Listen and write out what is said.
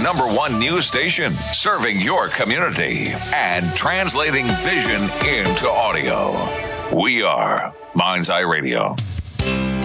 number one news station, serving your community and translating vision into audio. We are Mind's Eye Radio.